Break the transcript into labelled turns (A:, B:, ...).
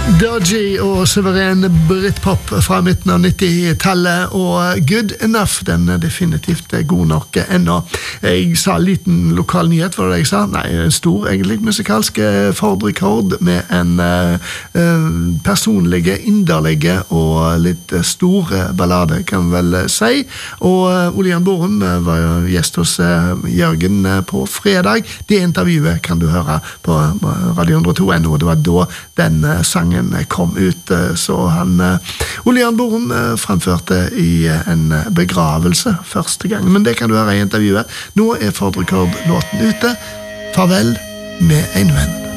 A: Dodgy og suveren Britpop fra midten av 90-tallet, og Good Enough, den er definitivt god nok ennå. Jeg sa liten lokal nyhet, var det jeg sa? Nei, en stor egentlig musikalsk Ford-rekord med en personlige, inderlige og litt stor ballade, kan vi vel si. Og Ole Jan Borum var jo gjest hos Jørgen på fredag. Det intervjuet kan du høre på Radio 102.no, og det var da den sangen kom ut, så han Ole Jan Borum fremførte i en begravelse første gang, men det kan du høre i intervjuet. Nå er Ford Rekord-låten ute. Farvel med en venn.